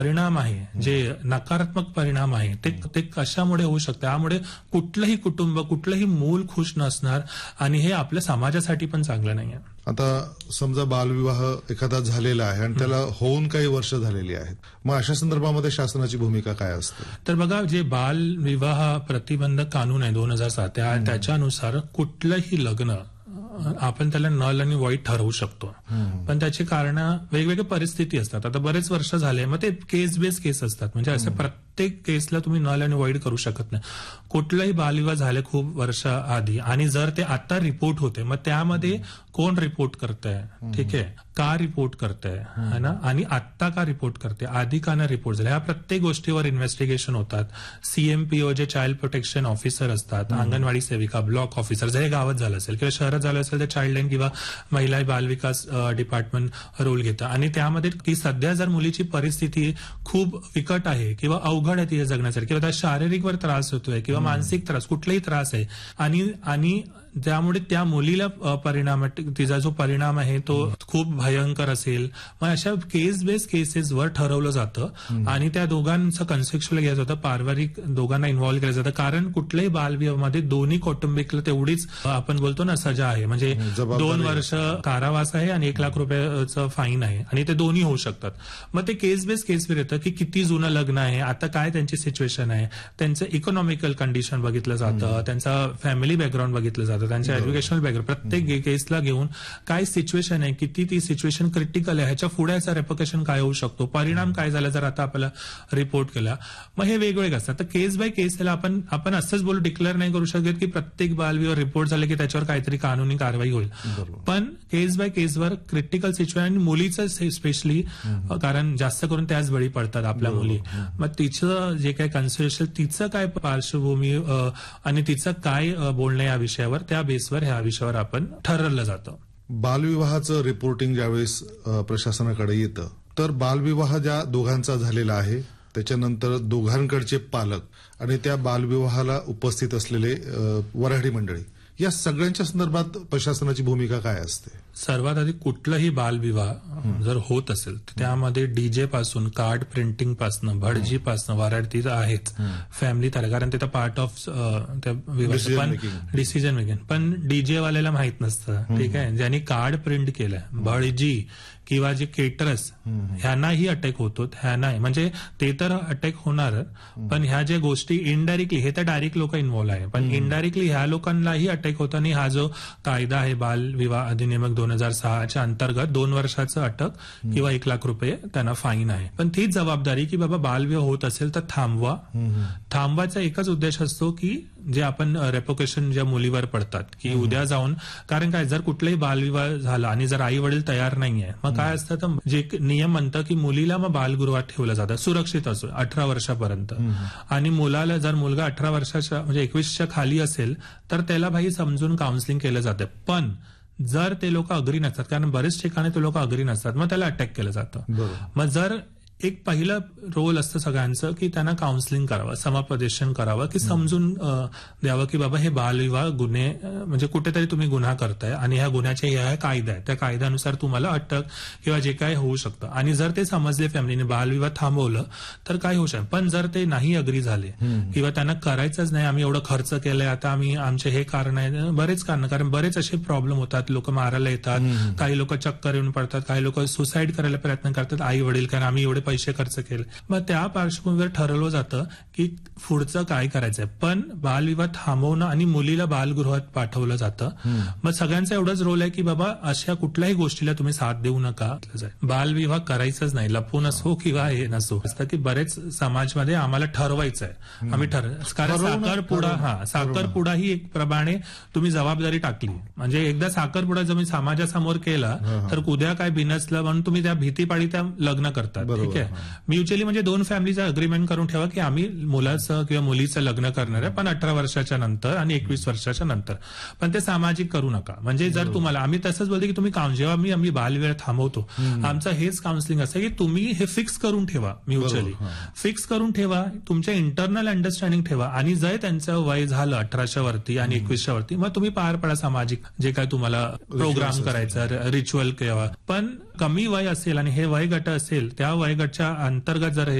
परिणाम आहे, जे नकारात्मक परिणाम आहे, ते कशामुळे होऊ शकते. त्यामुळे कुठलंही कुटुंब, कुठलंही मूल खुश नसणार आणि हे आपल्या समाजासाठी पण चांगलं नाहीये. आता समजा बालविवाह एखादा झालेला आहे आणि त्याला होऊन काही वर्ष झालेली आहेत, मग अशा संदर्भामध्ये शासनाची भूमिका काय असते? तर बघा, जे बालविवाह प्रतिबंधक कानून आहे 2007, त्याच्यानुसार कुठलंही लग्न आपण त्याला नल आणि वाईट ठरवू शकतो. पण त्याची कारण वेगवेगळ्या परिस्थिती असतात. आता बरेच वर्ष झाले, मग ते केस बेस केस असतात. म्हणजे असं प्रत्येक केसला तुम्ही नल आणि वाईट करू शकत नाही. कुठलाही बालविवाह झाले खूप वर्ष आधी आणि जर ते आता रिपोर्ट होते, मग त्यामध्ये कोण रिपोर्ट करतंय, ठीक आहे, का रिपोर्ट करतंय, है ना, आणि आत्ता का रिपोर्ट करते, आधी का ना रिपोर्ट झाले, ह्या प्रत्येक गोष्टीवर इन्व्हेस्टिगेशन होतात. सीएमपीओ जे चाइल्ड प्रोटेक्शन ऑफिसर असतात, अंगणवाडी सेविका, ब्लॉक ऑफिसर, जर हे गावात झालं असेल किंवा शहरात झालं असेल तर चाइल्ड लाईन किंवा महिला बाल विकास डिपार्टमेंट रोल घेतं. आणि त्यामध्ये की सध्या जर मुलीची परिस्थिती खूप विकट आहे किंवा अवघड आहे तिच्या जगण्यासाठी, किंवा त्या शारीरिकवर त्रास होतोय किंवा मानसिक त्रास, कुठलाही त्रास आहे आणि त्यामुळे त्या मुलीला परिणाम, तिचा जो परिणाम आहे तो खूप भयंकर असेल, मग अशा केस बेस केसेसवर ठरवलं जातं. आणि त्या दोघांचं कन्सेक्शुअल घ्यायचं होतं, पारिवारिक दोघांना इन्व्हॉल्व्ह केलं जातं. कारण कुठल्याही बालविवाहामध्ये दोन्ही कौटुंबिकला तेवढीच आपण बोलतो ना सजा आहे. म्हणजे 2 वर्ष कारावास आहे आणि 1 लाख रुपयाचं फाईन आहे, आणि ते दोन्ही होऊ शकतात. मग ते केस बेस केसवर येतं की किती जुनं लग्न आहे, आता काय त्यांची सिच्युएशन आहे, त्यांचं इकॉनॉमिकल कंडिशन बघितलं जातं, त्यांचा फॅमिली बॅकग्राऊंड बघितलं जातं, त्यांच्या एज्युकेशनल बॅकग्राऊंड, प्रत्येक केसला घेऊन काय सिच्युएशन आहे, किती ती सिच्युएशन क्रिटिकल आहे, ह्याच्या पुढे याचा रेपकशन काय होऊ शकतो, परिणाम काय झाला जर आता आपल्याला रिपोर्ट केला. मग हे वेगवेगळे असतात. तर केस बाय केस त्याला आपण असंच बोलू, डिक्लेअर नाही करू शकत की प्रत्येक बालविवाह रिपोर्ट झाले की त्याच्यावर काहीतरी कानूनी कारवाई होईल. पण केस बाय केसवर क्रिटिकल सिच्युएशन, आणि मुलीचं स्पेशली, कारण जास्त करून त्याच बळी पडतात आपल्या मुली. मग तिचं जे काही कन्सिडरेशन, तिचं काय पार्श्वभूमी आणि तिचं काय बोलणं या विषयावर, त्या बेसवर ह्या विषयावर आपण ठरवलं जातं. बालविवाहाचं रिपोर्टिंग ज्यावेळेस प्रशासनाकडे येतं, तर बालविवाह ज्या दोघांचा झालेला आहे त्याच्यानंतर दोघांकडचे पालक आणि त्या बालविवाहाला उपस्थित असलेले वऱ्हाडी मंडळी, या सगळ्यांच्या संदर्भात प्रशासनाची भूमिका काय असते? सर्वात आधी कुठलाही बालविवाह जर होत असेल तर त्यामध्ये डीजे पासून, कार्ड प्रिंटिंग पासून, भटजी पासून, वऱ्हाडी आहेच, फॅमिली कारण ते तर पार्ट ऑफ पण डिसिजन मेकिंग. पण डीजे वाल्याला माहित नसतं, ठीक आहे, ज्यांनी कार्ड प्रिंट केलंय, भटजी किंवा जे केटरस, ह्यांनाही अटॅक होतो, ह्यांना म्हणजे ते तर अटॅक होणार, पण ह्या ज्या गोष्टी इनडायरेक्टली, हे तर डायरेक्ट लोक इन्व्हॉल्व्ह आहे, पण इनडायरेक्टली ह्या लोकांनाही अटॅक होतो. आणि हा जो कायदा आहे बालविवाह अधिनियमक 2006च्या अंतर्गत 2 वर्षाचं अटक किंवा 1 लाख रुपये त्यांना फाईन आहे. पण तीच जबाबदारी की बाबा बालविवाह होत असेल तर थांबवा. थांबवायचा एकच उद्देश असतो की जे आपण रेपोकेशन ज्या मुलीवर पडतात की उद्या जाऊन, कारण काय, जर कुठलाही बालविवाह झाला आणि जर आई वडील तयार नाहीये, मग काय असतं, तर जे नियम म्हणतं की मुलीला मग बालगृहात ठेवलं जातं, सुरक्षित असो 18 वर्षापर्यंत. आणि मुलाला जर मुलगा 18 वर्षाच्या म्हणजे 21च्या खाली असेल तर त्याला भाई समजून काउन्सिलिंग केलं जातं. पण जर ते लोक अग्री नसतात, कारण बरेच ठिकाणी ते लोक अग्री नसतात, मग त्याला अटॅक केलं जातं. मग जर एक पहिलं रोल असतं सगळ्यांचं की त्यांना काउन्सिलिंग करावं, समुपदेशन करावं, की समजून द्यावं की बाबा हे बालविवाह गुन्हे म्हणजे कुठेतरी तुम्ही गुन्हा करताय आणि ह्या गुन्ह्याचे ह्या कायदा आहे, त्या कायद्यानुसार तुम्हाला अटक किंवा जे काय होऊ शकतं. आणि जर ते समजले फॅमिलीने, बालविवाह थांबवलं तर काय होऊ शकतं. पण जर ते नाही अग्री झाले किंवा त्यांना करायचंच नाही, आम्ही एवढं खर्च केलंय, आता आम्ही आमचे हे कारण आहे, बरेच कारण, कारण बरेच असे प्रॉब्लेम होतात, लोक मारायला येतात, काही लोक चक्कर येऊन पडतात, काही लोक सुसाईड करायला प्रयत्न करतात आई वडील, कारण आम्ही एवढे पैसे खर्च केले. मग त्या पार्श्वभूमीवर ठरवलं जातं की पुढचं काय करायचंय. पण बालविवाह थांबवणं आणि मुलीला बालगृहात पाठवलं जातं. मग सगळ्यांचा एवढाच रोल आहे की बाबा अशा कुठल्याही गोष्टीला तुम्ही साथ देऊ नका. बालविवाह करायचंच नाही, लपून असो किंवा हे नसो. असतं की बरेच समाजमध्ये आम्हाला ठरवायचं आहे, आम्ही कारण साखरपुडा ही एक प्रमाणे तुम्ही जबाबदारी टाकली, म्हणजे एकदा साखरपुडा जर मी समाजासमोर केला तर उद्या काय बिनसलं म्हणून तुम्ही त्या भीतीपाडी त्या लग्न करतात. ठीक आहे, म्युच्युअली म्हणजे 2 फॅमिलीचं अग्रीमेंट करून ठेवा की आम्ही मुलाचं किंवा मुलीचं लग्न करणार आहे, पण 18 वर्षाच्या नंतर आणि 21 वर्षाच्या नंतर. पण ते सामाजिक करू नका. म्हणजे जर तुम्हाला, आम्ही तसंच बोलतो की तुम्ही जेव्हा आम्ही बालविवाह थांबवतो, आमचं हेच काउन्सिलिंग असतं की तुम्ही हे फिक्स करून ठेवा, म्युच्युअली फिक्स करून ठेवा, तुमच्या इंटरनल अंडरस्टँडिंग ठेवा. आणि जर त्यांचं वय झालं 18च्या वरती आणि 21च्या वरती, मग तुम्ही पार पडा सामाजिक जे काय तुम्हाला प्रोग्राम करायचा, रिच्युअल किंवा. पण कमी वय असेल आणि हे वयगट असेल, त्या वयगट सरकारच्या अंतर्गत जर